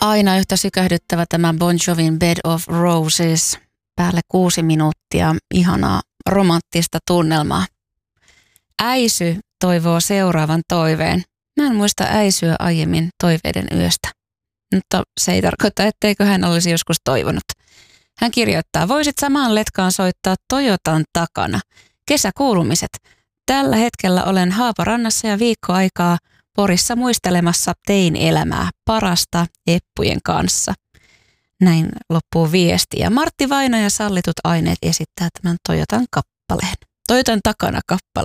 Aina yhtä sykähdyttävä tämä Bon Jovin Bed of Roses. Päälle 6 minuuttia ihanaa romanttista tunnelmaa. Äisy toivoo seuraavan toiveen. Mä en muista äisyä aiemmin toiveiden yöstä. Mutta se ei tarkoita, etteikö hän olisi joskus toivonut. Hän kirjoittaa, voisit samaan letkaan soittaa Toyotan takana. Kesäkuulumiset. Tällä hetkellä olen Haaparannassa ja viikkoaikaa Porissa muistelemassa tein elämää parasta eppujen kanssa. Näin loppuu viesti. Ja Martti Vaino ja Sallitut aineet esittää tämän Toyotan kappaleen. Toyotan takana kappaleen.